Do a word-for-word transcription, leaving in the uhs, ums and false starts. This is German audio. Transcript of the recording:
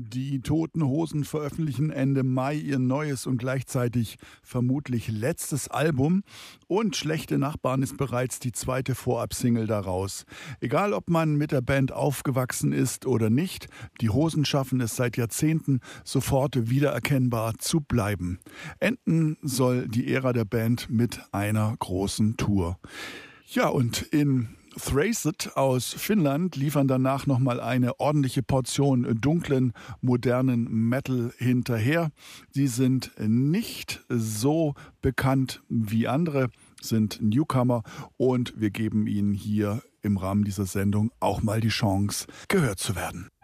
Die Toten Hosen veröffentlichen Ende Mai ihr neues und gleichzeitig vermutlich letztes Album. Und Schlechte Nachbarn ist bereits die zweite Vorab-Single daraus. Egal, ob man mit der Band aufgewachsen ist oder nicht, die Hosen schaffen es seit Jahrzehnten, sofort wiedererkennbar zu bleiben. Enden soll die Ära der Band mit einer großen Tour. Ja, und in Thrased aus Finnland liefern danach nochmal eine ordentliche Portion dunklen, modernen Metal hinterher. Sie sind nicht so bekannt wie andere, sind Newcomer und wir geben ihnen hier im Rahmen dieser Sendung auch mal die Chance, gehört zu werden.